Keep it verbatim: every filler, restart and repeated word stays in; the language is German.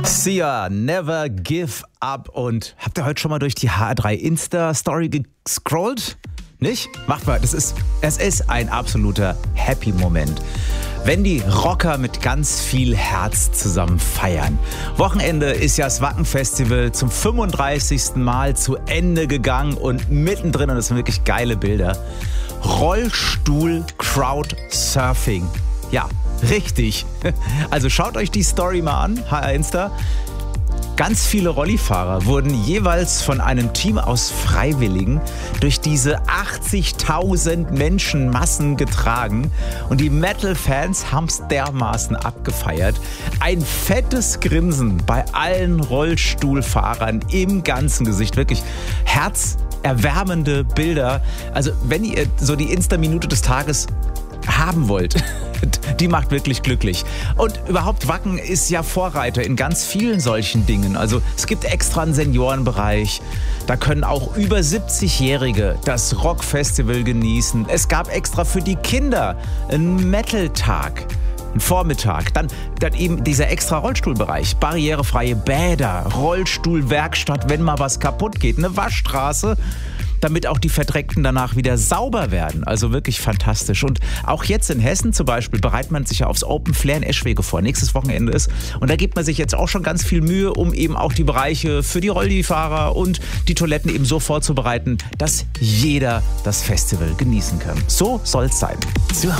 Sia, Never Give Up. Und habt ihr heute schon mal durch die H drei Insta-Story gescrollt? Nicht? Macht mal. Das ist, es ist ein absoluter Happy-Moment, wenn die Rocker mit ganz viel Herz zusammen feiern. Wochenende ist ja das Wacken-Festival zum fünfunddreißigsten Mal zu Ende gegangen und mittendrin, und das sind wirklich geile Bilder, Rollstuhl-Crowdsurfing. Ja, richtig. Also schaut euch die Story mal an, H R Insta. Ganz viele Rollifahrer wurden jeweils von einem Team aus Freiwilligen durch diese achtzigtausend Menschenmassen getragen. Und die Metal-Fans haben es dermaßen abgefeiert. Ein fettes Grinsen bei allen Rollstuhlfahrern im ganzen Gesicht. Wirklich herzerwärmende Bilder. Also wenn ihr so die Insta-Minute des Tages haben wollt, die macht wirklich glücklich. Und überhaupt Wacken ist ja Vorreiter in ganz vielen solchen Dingen. Also es gibt extra einen Seniorenbereich. Da können auch über siebzigjährige das Rockfestival genießen. Es gab extra für die Kinder einen Metal-Tag. Ein Vormittag, dann, dann eben dieser extra Rollstuhlbereich, barrierefreie Bäder, Rollstuhlwerkstatt, wenn mal was kaputt geht, eine Waschstraße, damit auch die Verdreckten danach wieder sauber werden. Also wirklich fantastisch. Und auch jetzt in Hessen zum Beispiel bereitet man sich ja aufs Open Flair in Eschwege vor. Nächstes Wochenende ist. Und da gibt man sich jetzt auch schon ganz viel Mühe, um eben auch die Bereiche für die Rollifahrer und die Toiletten eben so vorzubereiten, dass jeder das Festival genießen kann. So soll's sein. So.